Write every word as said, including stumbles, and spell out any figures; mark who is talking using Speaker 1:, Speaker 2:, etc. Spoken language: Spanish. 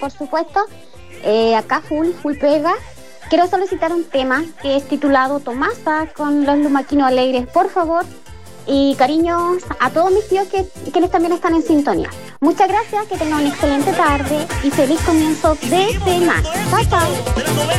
Speaker 1: por supuesto. Eh, acá full, full pega. Quiero solicitar un tema que es titulado Tomasa con los Lumaquinos Alegres, por favor. Y cariños a todos mis tíos que, quienes también están en sintonía. Muchas gracias, que tengan una excelente tarde y feliz comienzo de semana. Chao, chao.